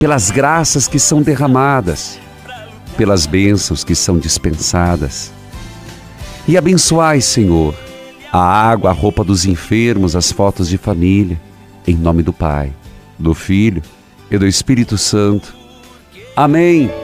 pelas graças que são derramadas, pelas bênçãos que são dispensadas. E abençoai, Senhor, a água, a roupa dos enfermos, as fotos de família, em nome do Pai, do Filho e do Espírito Santo. Amém.